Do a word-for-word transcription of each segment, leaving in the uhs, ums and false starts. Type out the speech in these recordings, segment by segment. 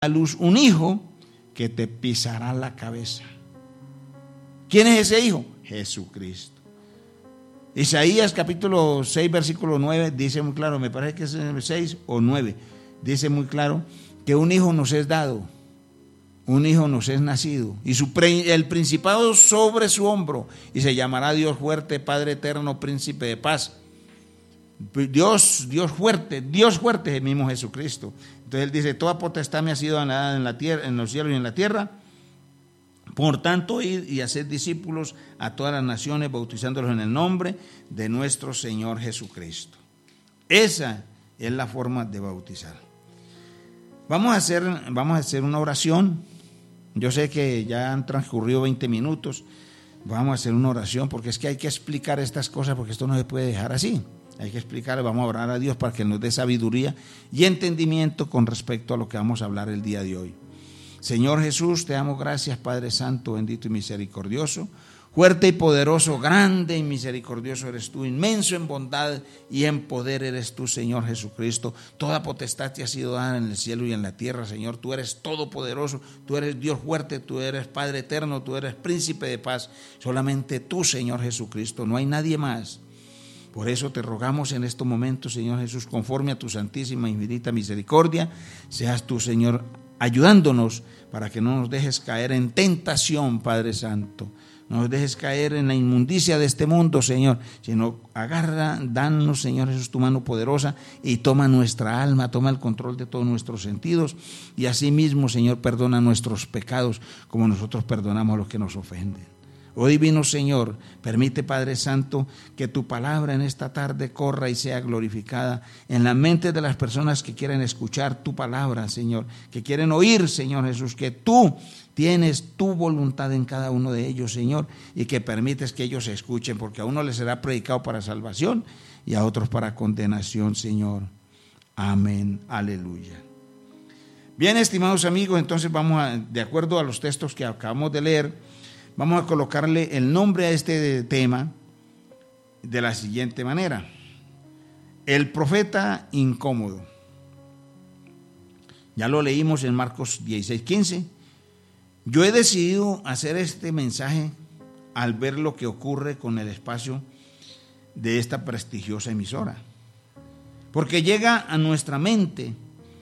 a luz un hijo que te pisará la cabeza. ¿Quién es ese hijo? Jesucristo. Isaías capítulo seis versículo nueve dice muy claro, me parece que es el seis o nueve, dice muy claro que un hijo nos es dado, un hijo nos es nacido, y su pre, el principado sobre su hombro, y se llamará Dios fuerte, Padre eterno, príncipe de paz. Dios, Dios fuerte, Dios fuerte es el mismo Jesucristo. Entonces él dice, toda potestad me ha sido dada en la tierra, en los cielos y en la tierra. Por tanto, id y haced discípulos a todas las naciones, bautizándolos en el nombre de nuestro Señor Jesucristo. Esa es la forma de bautizar. Vamos a hacer, vamos a hacer una oración. Yo sé que ya han transcurrido veinte minutos. Vamos a hacer una oración porque es que hay que explicar estas cosas, porque esto no se puede dejar así. Hay que explicarle, vamos a orar a Dios para que nos dé sabiduría y entendimiento con respecto a lo que vamos a hablar el día de hoy. Señor Jesús, te damos gracias, Padre Santo, bendito y misericordioso, fuerte y poderoso, grande y misericordioso eres tú, inmenso en bondad y en poder eres tú, Señor Jesucristo. Toda potestad te ha sido dada en el cielo y en la tierra, Señor. Tú eres todopoderoso, tú eres Dios fuerte, tú eres Padre eterno, tú eres príncipe de paz. Solamente tú, Señor Jesucristo, no hay nadie más. Por eso te rogamos en estos momentos, Señor Jesús, conforme a tu santísima e infinita misericordia, seas tú, Señor, ayudándonos para que no nos dejes caer en tentación, Padre Santo. No nos dejes caer en la inmundicia de este mundo, Señor, sino agarra, danos, Señor Jesús, tu mano poderosa y toma nuestra alma, toma el control de todos nuestros sentidos y asimismo, Señor, perdona nuestros pecados como nosotros perdonamos a los que nos ofenden. Oh divino Señor, permite, Padre Santo, que tu palabra en esta tarde corra y sea glorificada en la mente de las personas que quieren escuchar tu palabra, Señor, que quieren oír, Señor Jesús, que tú tienes tu voluntad en cada uno de ellos, Señor, y que permites que ellos escuchen, porque a uno les será predicado para salvación y a otros para condenación, Señor. Amén, aleluya. Bien, estimados amigos, entonces vamos a, de acuerdo a los textos que acabamos de leer, vamos a colocarle el nombre a este tema de la siguiente manera: el profeta incómodo. Ya lo leímos en Marcos dieciséis quince. Yo he decidido hacer este mensaje al ver lo que ocurre con el espacio de esta prestigiosa emisora, porque llega a nuestra mente,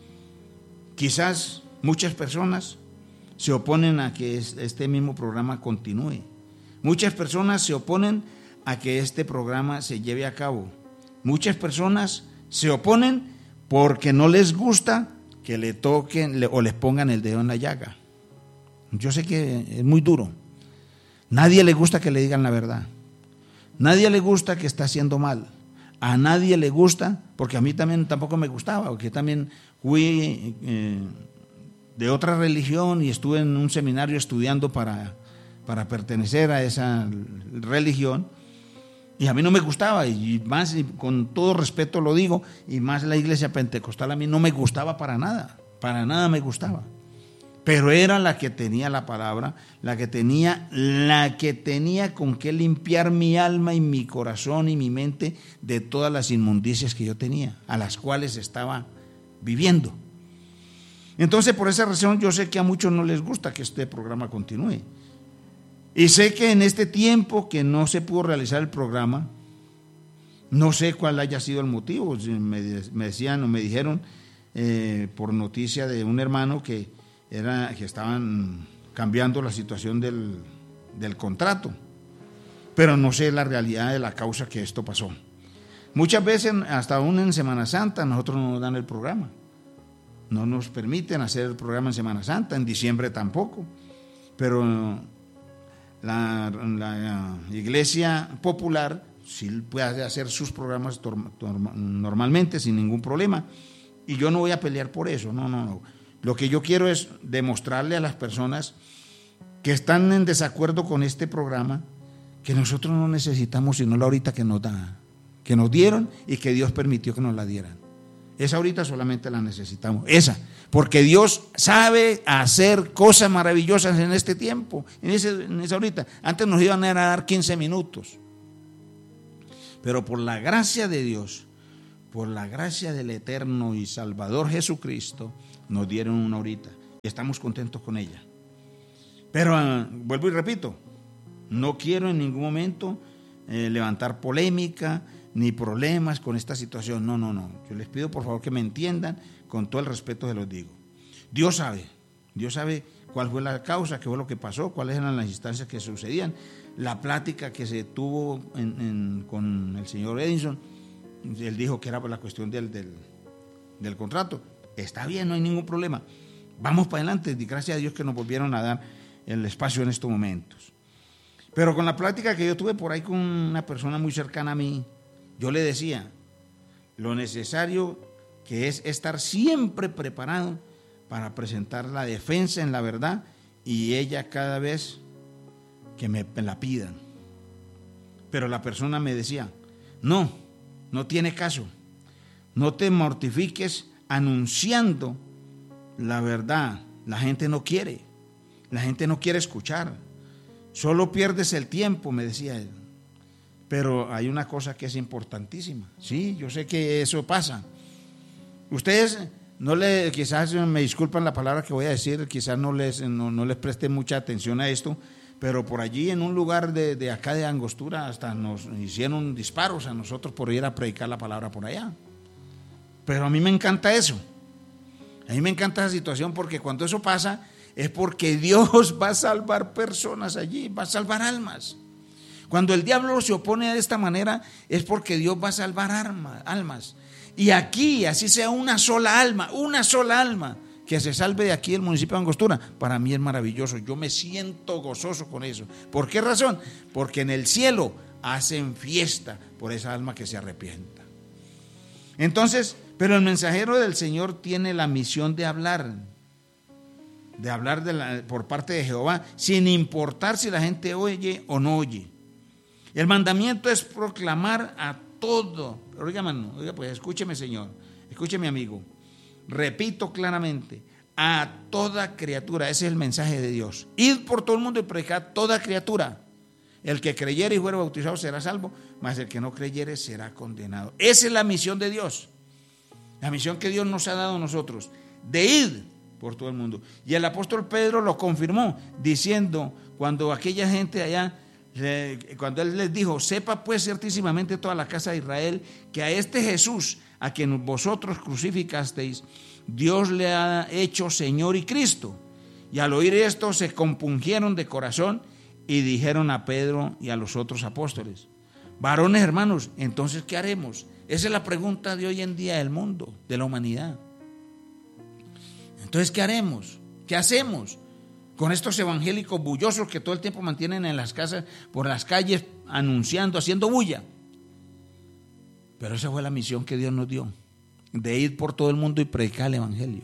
quizás muchas personas se oponen a que este mismo programa continúe. Muchas personas se oponen a que este programa se lleve a cabo. Muchas personas se oponen porque no les gusta que le toquen o les pongan el dedo en la llaga. Yo sé que es muy duro. Nadie le gusta que le digan la verdad. Nadie le gusta que está haciendo mal. A nadie le gusta, porque a mí también tampoco me gustaba, porque también fui eh, de otra religión y estuve en un seminario estudiando para, para pertenecer a esa religión, y a mí no me gustaba, y más, y con todo respeto lo digo, y más la iglesia pentecostal a mí no me gustaba para nada, para nada me gustaba, pero era la que tenía la palabra, la que tenía, la que tenía con qué limpiar mi alma y mi corazón y mi mente de todas las inmundicias que yo tenía, a las cuales estaba viviendo. Entonces, por esa razón, yo sé que a muchos no les gusta que este programa continúe. Y sé que en este tiempo que no se pudo realizar el programa, no sé cuál haya sido el motivo. Me, me decían o me dijeron eh, por noticia de un hermano que, era, que estaban cambiando la situación del, del contrato. Pero no sé la realidad de la causa que esto pasó. Muchas veces, hasta aún en Semana Santa, nosotros no nos dan el programa. No nos permiten hacer el programa en Semana Santa, en diciembre tampoco, pero la, la iglesia popular sí puede hacer sus programas normalmente sin ningún problema, y yo no voy a pelear por eso, no, no, no. Lo que yo quiero es demostrarle a las personas que están en desacuerdo con este programa que nosotros no necesitamos sino la ahorita que nos da, que nos dieron y que Dios permitió que nos la dieran. Esa ahorita solamente la necesitamos, esa, porque Dios sabe hacer cosas maravillosas en este tiempo, en, ese, en esa ahorita. Antes nos iban a dar quince minutos, pero por la gracia de Dios, por la gracia del eterno y Salvador Jesucristo, nos dieron una horita. y estamos contentos con ella. Pero uh, vuelvo y repito, no quiero en ningún momento eh, levantar polémica ni problemas con esta situación. No, no, no. Yo les pido por favor que me entiendan, con todo el respeto se los digo. Dios sabe, Dios sabe cuál fue la causa, qué fue lo que pasó, cuáles eran las instancias que sucedían. La plática que se tuvo en, en, con el señor Edison, él dijo que era por la cuestión del, del, del contrato. Está bien, no hay ningún problema. Vamos para adelante, y gracias a Dios que nos volvieron a dar el espacio en estos momentos. Pero con la plática que yo tuve por ahí con una persona muy cercana a mí, yo le decía lo necesario que es estar siempre preparado para presentar la defensa en la verdad, y ella cada vez que me la pidan. Pero la persona me decía, no, no tiene caso, no te mortifiques anunciando la verdad, la gente no quiere, la gente no quiere escuchar, solo pierdes el tiempo, me decía él. Pero hay una cosa que es importantísima, sí, yo sé que eso pasa. Ustedes no le, quizás me disculpan la palabra que voy a decir, quizás no les, no, no les preste mucha atención a esto, pero por allí en un lugar de, de acá de Angostura hasta nos hicieron disparos a nosotros por ir a predicar la palabra por allá. Pero a mí me encanta eso, a mí me encanta esa situación, porque cuando eso pasa es porque Dios va a salvar personas allí, va a salvar almas. Cuando el diablo se opone de esta manera es porque Dios va a salvar alma, almas. Y aquí, así sea una sola alma, una sola alma que se salve de aquí del municipio de Angostura, para mí es maravilloso. Yo me siento gozoso con eso. ¿Por qué razón? Porque en el cielo hacen fiesta por esa alma que se arrepienta. Entonces, pero el mensajero del Señor tiene la misión de hablar, de hablar de la, por parte de Jehová, sin importar si la gente oye o no oye. El mandamiento es proclamar a todo. Oiga, mano, oiga, pues escúcheme, Señor, escúcheme, amigo. Repito claramente, a toda criatura, ese es el mensaje de Dios. Id por todo el mundo y predicad a toda criatura. El que creyere y fuere bautizado será salvo, mas el que no creyere será condenado. Esa es la misión de Dios. La misión que Dios nos ha dado a nosotros, de ir por todo el mundo. Y el apóstol Pedro lo confirmó, diciendo, cuando aquella gente allá, cuando él les dijo, sepa pues ciertísimamente toda la casa de Israel, que a este Jesús, a quien vosotros crucificasteis, Dios le ha hecho Señor y Cristo. Y al oír esto se compungieron de corazón y dijeron a Pedro y a los otros apóstoles, varones hermanos, entonces ¿qué haremos? Esa es la pregunta de hoy en día del mundo, de la humanidad. Entonces, ¿qué haremos? ¿Qué hacemos con estos evangélicos bullosos que todo el tiempo mantienen en las casas, por las calles, anunciando, haciendo bulla? Pero esa fue la misión que Dios nos dio, de ir por todo el mundo y predicar el evangelio.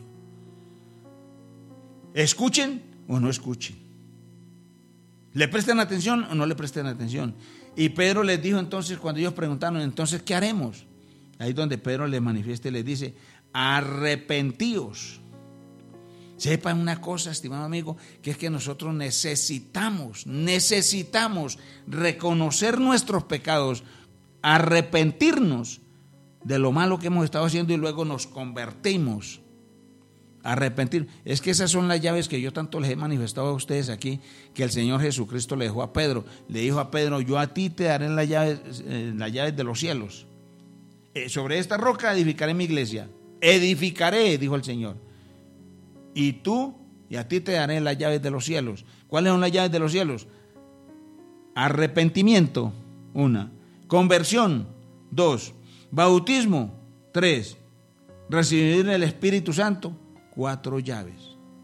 Escuchen o no escuchen, le presten atención o no le presten atención. Y Pedro les dijo entonces, cuando ellos preguntaron, entonces ¿qué haremos? Ahí donde Pedro les manifiesta y les dice, arrepentíos. Sepan una cosa, estimado amigo, que es que nosotros necesitamos, necesitamos reconocer nuestros pecados, arrepentirnos de lo malo que hemos estado haciendo y luego nos convertimos. Arrepentir. Es que esas son las llaves que yo tanto les he manifestado a ustedes aquí, que el Señor Jesucristo le dejó a Pedro. Le dijo a Pedro, yo a ti te daré las llaves, eh, las llaves de los cielos. Eh, sobre esta roca edificaré mi iglesia. Edificaré, dijo el Señor. Y tú, y a ti te daré las llaves de los cielos. ¿Cuáles son las llaves de los cielos? Arrepentimiento, una. Conversión, dos. Bautismo, tres. Recibir el Espíritu Santo, cuatro llaves.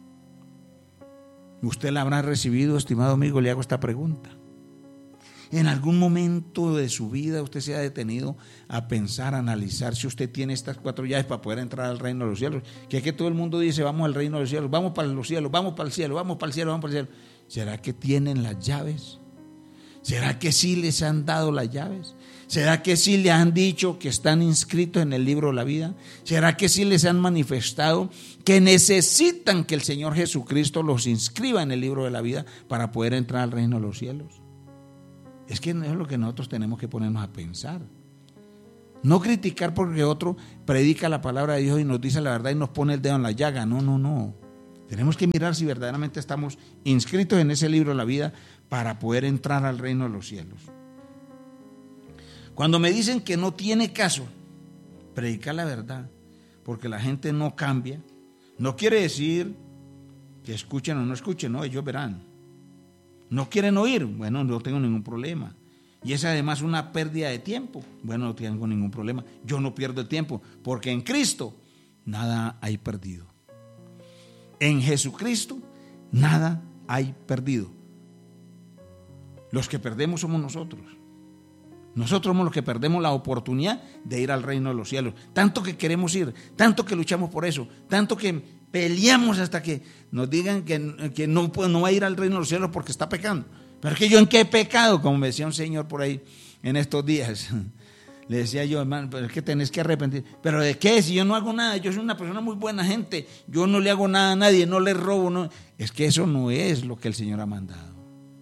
¿Usted la habrá recibido, estimado amigo? Le hago esta pregunta. En algún momento de su vida usted se ha detenido a pensar, a analizar si usted tiene estas cuatro llaves para poder entrar al reino de los cielos. Que es que todo el mundo dice, vamos al reino de los cielos, vamos para los cielos, vamos para el cielo, vamos para el cielo, vamos para el cielo. ¿Será que tienen las llaves? ¿Será que sí les han dado las llaves? ¿Será que sí les han dicho que están inscritos en el libro de la vida? ¿Será que sí les han manifestado que necesitan que el Señor Jesucristo los inscriba en el libro de la vida para poder entrar al reino de los cielos? Es que no es lo que nosotros tenemos que ponernos a pensar. No criticar porque otro predica la palabra de Dios y nos dice la verdad y nos pone el dedo en la llaga. No, no, no. Tenemos que mirar si verdaderamente estamos inscritos en ese libro de la vida para poder entrar al reino de los cielos. Cuando me dicen que no tiene caso predicar la verdad, porque la gente no cambia, no quiere decir que escuchen o no escuchen, no, ellos verán. No quieren oír, bueno, no tengo ningún problema. Y es además una pérdida de tiempo, bueno, no tengo ningún problema. Yo no pierdo el tiempo, porque en Cristo nada hay perdido. En Jesucristo nada hay perdido. Los que perdemos somos nosotros. Nosotros somos los que perdemos la oportunidad de ir al reino de los cielos. Tanto que queremos ir, tanto que luchamos por eso, tanto que peleamos hasta que nos digan que, que no, no va a ir al reino de los cielos porque está pecando. Pero es que yo en qué he pecado, como me decía un señor por ahí en estos días. Le decía yo, hermano, pero es que tenés que arrepentir. ¿Pero de qué? Si yo no hago nada, yo soy una persona muy buena gente, yo no le hago nada a nadie, no le robo. No. Es que eso no es lo que el Señor ha mandado.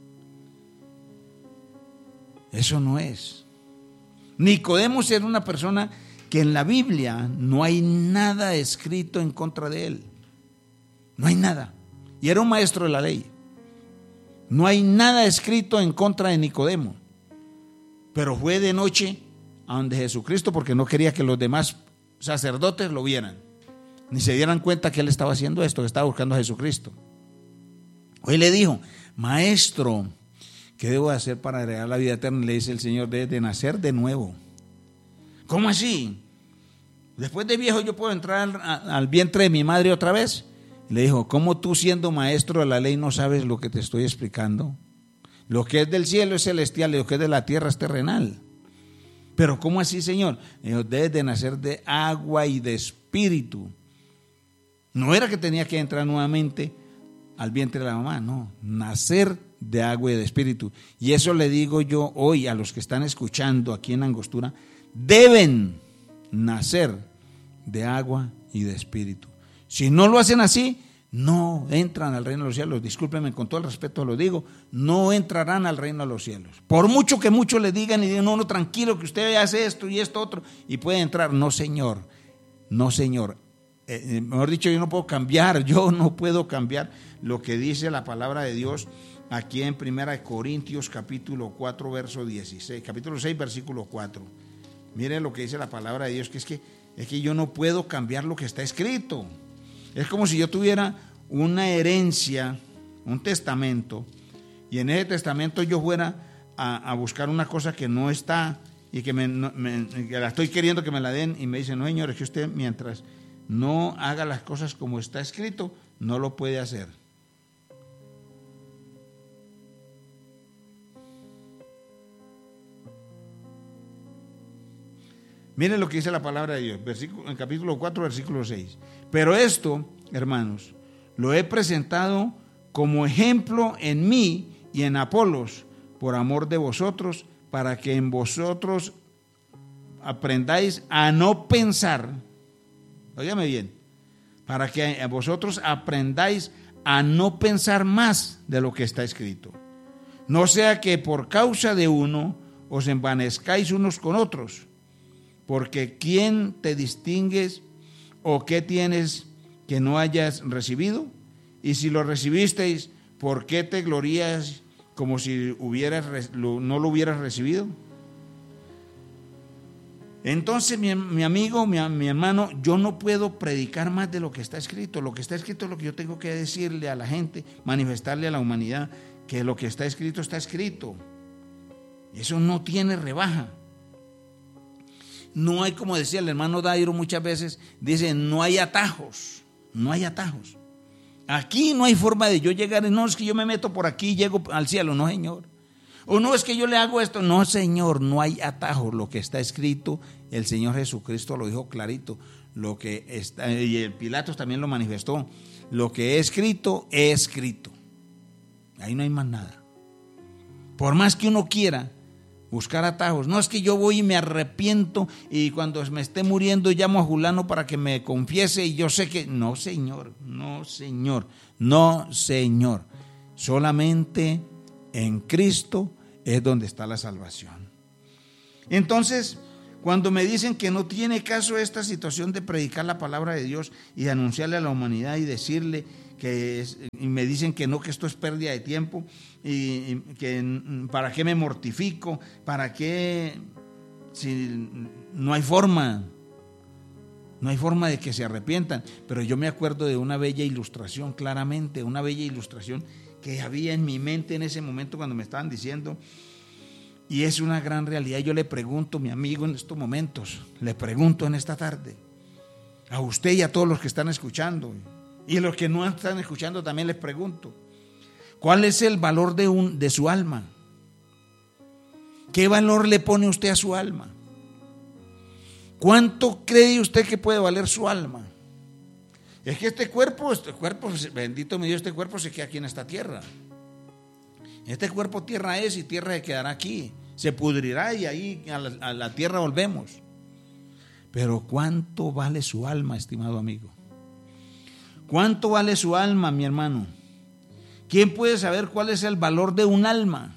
Eso no es. Nicodemo era una persona que en la Biblia no hay nada escrito en contra de él. No hay nada. Y era un maestro de la ley. No hay nada escrito en contra de Nicodemo. Pero fue de noche a donde Jesucristo, porque no quería que los demás sacerdotes lo vieran, ni se dieran cuenta que él estaba haciendo esto, que estaba buscando a Jesucristo. Hoy le dijo: maestro, ¿qué debo hacer para heredar la vida eterna? Le dice el Señor: debes de nacer de nuevo. ¿Cómo así? Después de viejo yo puedo entrar al, al vientre de mi madre otra vez. Le dijo: ¿cómo tú, siendo maestro de la ley, no sabes lo que te estoy explicando? Lo que es del cielo es celestial y lo que es de la tierra es terrenal. Pero ¿cómo así, Señor? Le dijo: debes de nacer de agua y de espíritu. No era que tenía que entrar nuevamente al vientre de la mamá, no, nacer de agua y de espíritu. Y eso le digo yo hoy a los que están escuchando aquí en Angostura: deben nacer de agua y de espíritu. Si no lo hacen así, no entran al reino de los cielos. Discúlpenme, con todo el respeto lo digo, no entrarán al reino de los cielos. Por mucho que muchos le digan y digan: no, no, tranquilo, que usted hace esto y esto otro y puede entrar. No, señor, no, señor. Eh, mejor dicho, yo no puedo cambiar, yo no puedo cambiar lo que dice la palabra de Dios aquí en Primera de Corintios capítulo cuatro, verso dieciséis, capítulo seis, versículo cuatro. Miren lo que dice la palabra de Dios, que es que, es que yo no puedo cambiar lo que está escrito. Es como si yo tuviera una herencia, un testamento, y en ese testamento yo fuera a, a buscar una cosa que no está y que, me, no, me, que la estoy queriendo que me la den, y me dicen: no, señor, es que usted mientras no haga las cosas como está escrito, no lo puede hacer. Miren lo que dice la palabra de Dios, versículo, en capítulo cuatro, versículo seis. Pero esto, hermanos, lo he presentado como ejemplo en mí y en Apolos, por amor de vosotros, para que en vosotros aprendáis a no pensar, óigame bien, para que vosotros aprendáis a no pensar más de lo que está escrito. No sea que por causa de uno os envanezcáis unos con otros. Porque ¿quién te distingues o qué tienes que no hayas recibido? Y si lo recibisteis, ¿por qué te glorías como si hubieras, no lo hubieras recibido? Entonces, mi, mi amigo, mi, mi hermano, yo no puedo predicar más de lo que está escrito. Lo que está escrito es lo que yo tengo que decirle a la gente, manifestarle a la humanidad que lo que está escrito está escrito. Eso no tiene rebaja. No hay, como decía el hermano Dairo muchas veces, dice: no hay atajos, no hay atajos. Aquí no hay forma de yo llegar, no es que yo me meto por aquí y llego al cielo, no, señor. O no es que yo le hago esto, no, señor, no hay atajos. Lo que está escrito, el Señor Jesucristo lo dijo clarito. Lo que está, y el Pilatos también lo manifestó. Lo que es escrito, es escrito. Ahí no hay más nada. Por más que uno quiera buscar atajos, no es que yo voy y me arrepiento y cuando me esté muriendo llamo a Julano para que me confiese y yo sé que, no, señor, no, señor, no, señor. Solamente en Cristo es donde está la salvación. Entonces, cuando me dicen que no tiene caso esta situación de predicar la palabra de Dios y de anunciarle a la humanidad y decirle que es, y me dicen que no, que esto es pérdida de tiempo, y, y que para qué me mortifico, para qué, si no hay forma, no hay forma de que se arrepientan. Pero yo me acuerdo de una bella ilustración, claramente, una bella ilustración que había en mi mente en ese momento cuando me estaban diciendo, y es una gran realidad. Yo le pregunto, mi amigo, en estos momentos, le pregunto en esta tarde, a usted y a todos los que están escuchando, y a los que no están escuchando también les pregunto, ¿cuál es el valor de, un, de su alma? ¿Qué valor le pone usted a su alma? ¿Cuánto cree usted que puede valer su alma? Es que este cuerpo, este cuerpo, bendito mi Dios, este cuerpo se queda aquí en esta tierra. Este cuerpo tierra es y tierra se quedará aquí. Se pudrirá y ahí a la, a la tierra volvemos. Pero ¿cuánto vale su alma, estimado amigo? ¿Cuánto vale su alma, mi hermano? ¿Quién puede saber cuál es el valor de un alma?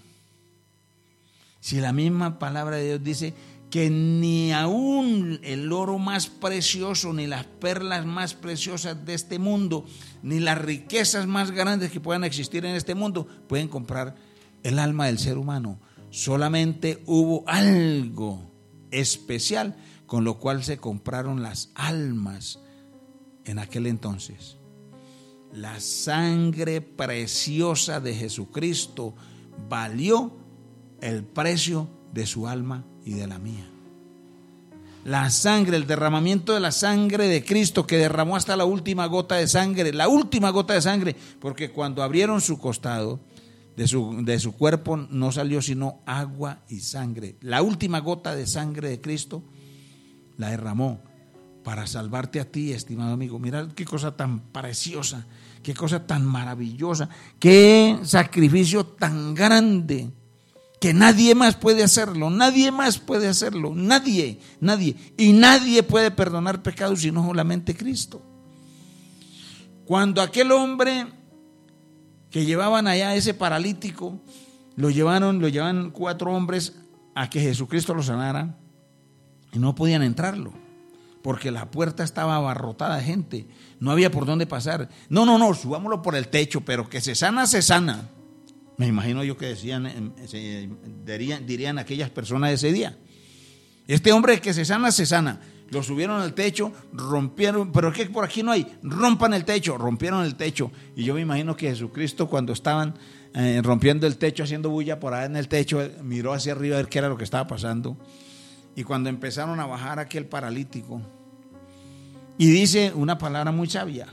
Si la misma palabra de Dios dice que ni aún el oro más precioso, ni las perlas más preciosas de este mundo, ni las riquezas más grandes que puedan existir en este mundo pueden comprar el alma del ser humano. Solamente hubo algo especial con lo cual se compraron las almas en aquel entonces. La sangre preciosa de Jesucristo valió el precio de su alma y de la mía. La sangre, el derramamiento de la sangre de Cristo, que derramó hasta la última gota de sangre, la última gota de sangre, porque cuando abrieron su costado, de su, de su cuerpo no salió sino agua y sangre. La última gota de sangre de Cristo la derramó para salvarte a ti, estimado amigo. Mira qué cosa tan preciosa, qué cosa tan maravillosa, qué sacrificio tan grande, que nadie más puede hacerlo, nadie más puede hacerlo, nadie, nadie, y nadie puede perdonar pecados sino solamente Cristo. Cuando aquel hombre que llevaban allá, ese paralítico, lo llevaron, lo llevaban cuatro hombres a que Jesucristo lo sanara, y no podían entrarlo, porque la puerta estaba abarrotada de gente, no había por dónde pasar. No, no, no, subámoslo por el techo, pero que se sana, se sana. Me imagino yo que decían, dirían, dirían aquellas personas de ese día. Este hombre que se sana, se sana. Lo subieron al techo, rompieron, pero es que por aquí no hay, rompan el techo, rompieron el techo. Y yo me imagino que Jesucristo, cuando estaban eh, rompiendo el techo, haciendo bulla por ahí en el techo, miró hacia arriba a ver qué era lo que estaba pasando. Y cuando empezaron a bajar aquel paralítico, y dice una palabra muy sabia: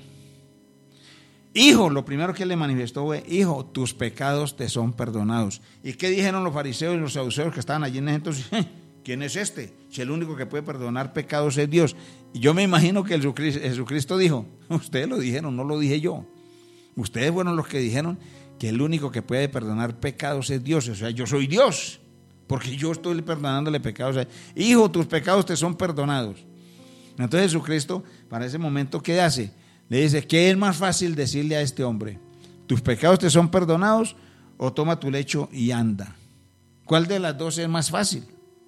hijo, lo primero que le manifestó fue: hijo, tus pecados te son perdonados. ¿Y qué dijeron los fariseos y los saduceos que estaban allí en ese entonces? ¿Quién es este? Si el único que puede perdonar pecados es Dios. Y yo me imagino que Jesucristo dijo: ustedes lo dijeron, no lo dije yo. Ustedes fueron los que dijeron que el único que puede perdonar pecados es Dios. O sea, yo soy Dios, porque yo estoy perdonándole pecados. O sea, hijo, tus pecados te son perdonados. Entonces Jesucristo, para ese momento, ¿qué hace? Le dice: ¿qué es más fácil decirle a este hombre? ¿Tus pecados te son perdonados o toma tu lecho y anda? ¿Cuál de las dos es más fácil?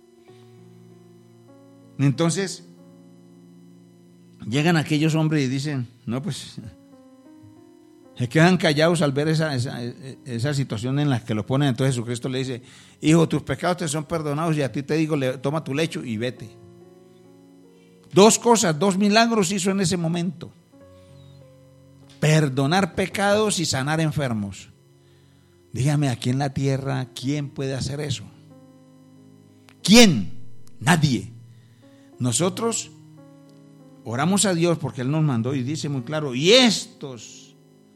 Entonces llegan aquellos hombres y dicen: no, pues se quedan callados al ver esa, esa, esa situación en la que lo ponen. Entonces Jesucristo le dice: hijo, tus pecados te son perdonados, y a ti te digo, toma tu lecho y vete. Dos cosas, dos milagros hizo en ese momento: perdonar pecados y sanar enfermos. Dígame, aquí en la tierra, ¿quién puede hacer eso? ¿Quién? Nadie. Nosotros oramos a Dios porque Él nos mandó y dice muy claro: y estos,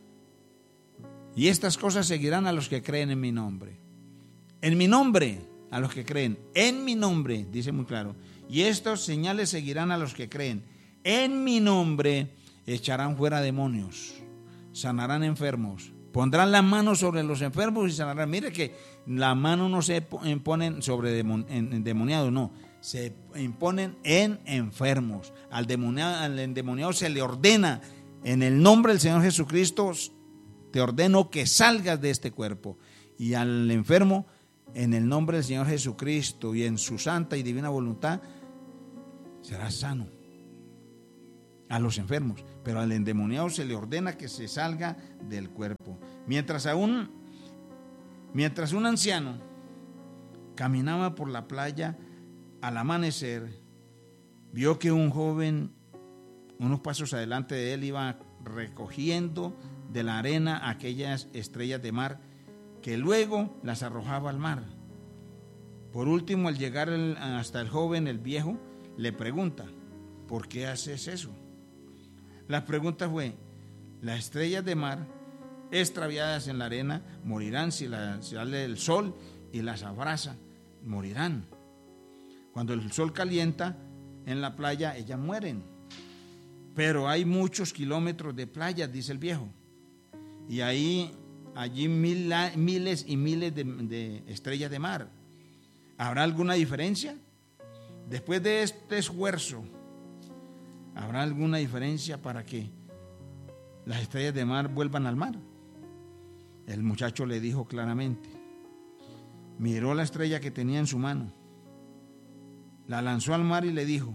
y estas cosas seguirán a los que creen en mi nombre. En mi nombre, a los que creen. En mi nombre, dice muy claro. Y estos señales seguirán a los que creen. En mi nombre echarán fuera demonios, sanarán enfermos, pondrán las manos sobre los enfermos y sanarán. Mire que la mano no se imponen sobre endemoniados, no, se imponen en enfermos. Al demoniado, al endemoniado se le ordena: en el nombre del Señor Jesucristo te ordeno que salgas de este cuerpo. Y al enfermo, en el nombre del Señor Jesucristo y en su santa y divina voluntad, serás sano. a los enfermos, pero al endemoniado se le ordena que se salga del cuerpo. Mientras aún, mientras un anciano caminaba por la playa al amanecer, vio que un joven, unos pasos adelante de él, iba recogiendo de la arena aquellas estrellas de mar que luego las arrojaba al mar. Por último, al llegar el, hasta el joven, el viejo, le pregunta: ¿por qué haces eso? La pregunta fue: las estrellas de mar extraviadas en la arena morirán si, la, si sale el sol y las abraza, morirán. Cuando el sol calienta en la playa, ellas mueren. Pero hay muchos kilómetros de playas, dice el viejo, y ahí, allí mil, miles y miles de, de estrellas de mar. ¿Habrá alguna diferencia? Después de este esfuerzo, ¿habrá alguna diferencia para que las estrellas de mar vuelvan al mar? El muchacho le dijo claramente. Miró la estrella que tenía en su mano, la lanzó al mar y le dijo: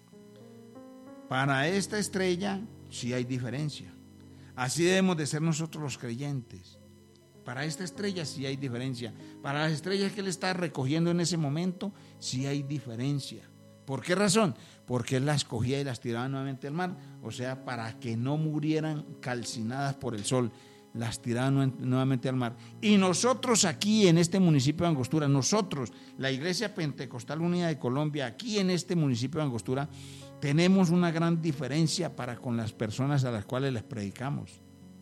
para esta estrella sí hay diferencia. Así debemos de ser nosotros los creyentes. Para esta estrella sí hay diferencia. Para las estrellas que él está recogiendo en ese momento sí hay diferencia. ¿Por qué razón? Porque él las cogía y las tiraba nuevamente al mar. O sea, para que no murieran calcinadas por el sol, las tiraba nuevamente al mar. Y nosotros aquí en este municipio de Angostura, nosotros, la Iglesia Pentecostal Unida de Colombia, aquí en este municipio de Angostura, tenemos una gran diferencia para con las personas a las cuales les predicamos.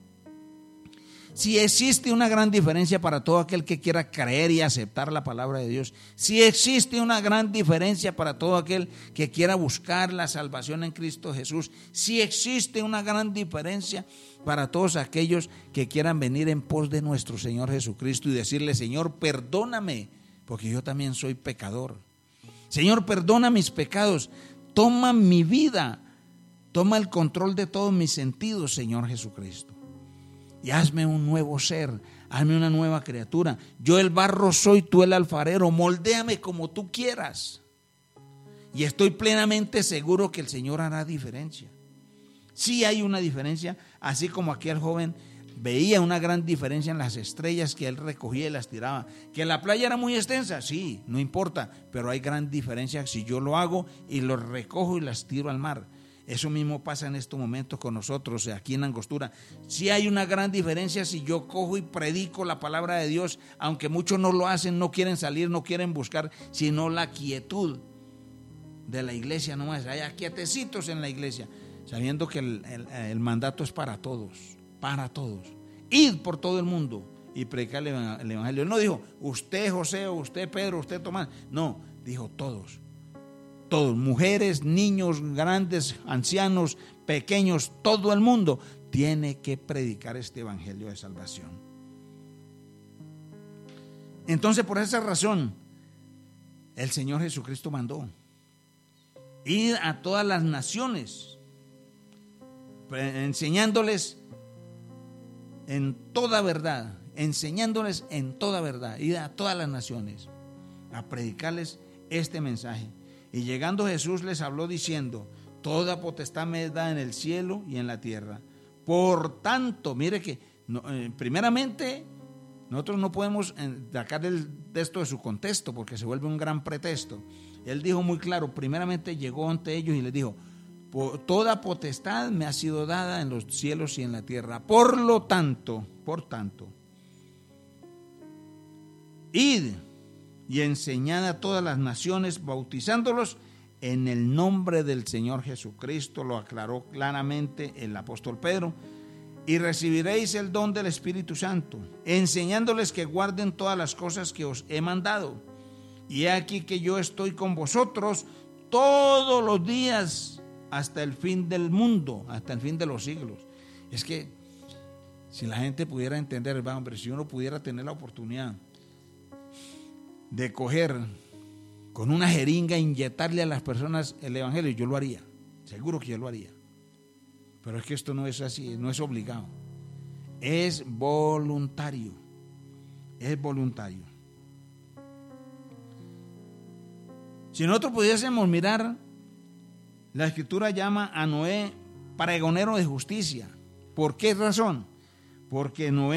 Si existe una gran diferencia para todo aquel que quiera creer y aceptar la palabra de Dios, si existe una gran diferencia para todo aquel que quiera buscar la salvación en Cristo Jesús, si existe una gran diferencia para todos aquellos que quieran venir en pos de nuestro Señor Jesucristo y decirle: Señor, perdóname, porque yo también soy pecador. Señor, perdona mis pecados, toma mi vida, toma el control de todos mis sentidos, Señor Jesucristo. Y hazme un nuevo ser, hazme una nueva criatura. Yo el barro soy, tú el alfarero, moldéame como tú quieras. Y estoy plenamente seguro que el Señor hará diferencia. Sí hay una diferencia, así como aquel joven veía una gran diferencia en las estrellas que él recogía y las tiraba. Que la playa era muy extensa, sí, no importa, pero hay gran diferencia si yo lo hago y lo recojo y las tiro al mar. Eso mismo pasa en estos momentos con nosotros aquí en Angostura. Sí hay una gran diferencia si yo cojo y predico la palabra de Dios, aunque muchos no lo hacen, no quieren salir, no quieren buscar, sino la quietud de la iglesia nomás. Hay quietecitos en la iglesia, sabiendo que el, el, el mandato es para todos, para todos. Id por todo el mundo y predicar el evangelio. Él no dijo usted José, o usted Pedro, usted Tomás. No, dijo todos. Todos, mujeres, niños, grandes, ancianos, pequeños, todo el mundo tiene que predicar este evangelio de salvación. Entonces, por esa razón, el Señor Jesucristo mandó ir a todas las naciones, enseñándoles en toda verdad, enseñándoles en toda verdad, ir a todas las naciones a predicarles este mensaje. Y llegando Jesús les habló diciendo: toda potestad me es dada en el cielo y en la tierra. Por tanto, mire que no, eh, primeramente nosotros no podemos sacar el texto de su contexto porque se vuelve un gran pretexto. Él dijo muy claro, primeramente llegó ante ellos y les dijo: toda potestad me ha sido dada en los cielos y en la tierra. Por lo tanto, por tanto, id y enseñad a todas las naciones, bautizándolos en el nombre del Señor Jesucristo. Lo aclaró claramente el apóstol Pedro. Y recibiréis el don del Espíritu Santo, enseñándoles que guarden todas las cosas que os he mandado. Y he aquí que yo estoy con vosotros todos los días hasta el fin del mundo, hasta el fin de los siglos. Es que si la gente pudiera entender, hombre, si uno pudiera tener la oportunidad de coger con una jeringa e inyectarle a las personas el evangelio, yo lo haría, seguro que yo lo haría. Pero es que esto no es así, no es obligado, es voluntario, es voluntario. Si nosotros pudiésemos mirar, la Escritura llama a Noé pregonero de justicia. ¿Por qué razón? Porque no